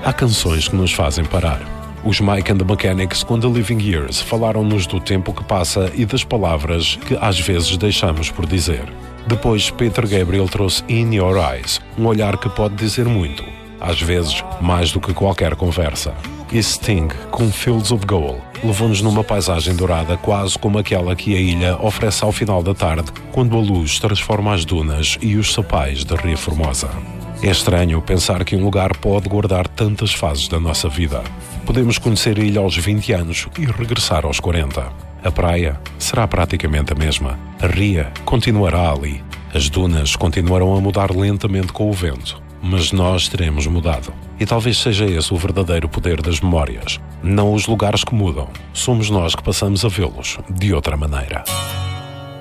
Há canções que nos fazem parar. Os Mike and the Mechanics com The Living Years falaram-nos do tempo que passa e das palavras que às vezes deixamos por dizer. Depois, Peter Gabriel trouxe In Your Eyes, um olhar que pode dizer muito, às vezes mais do que qualquer conversa. E Sting, com Fields of Gold, levou-nos numa paisagem dourada quase como aquela que a ilha oferece ao final da tarde, quando a luz transforma as dunas e os sapais de Ria Formosa. É estranho pensar que um lugar pode guardar tantas fases da nossa vida. Podemos conhecer a ilha aos 20 anos e regressar aos 40. A praia será praticamente a mesma. A ria continuará ali. As dunas continuarão a mudar lentamente com o vento. Mas nós teremos mudado. E talvez seja esse o verdadeiro poder das memórias. Não os lugares que mudam. Somos nós que passamos a vê-los de outra maneira.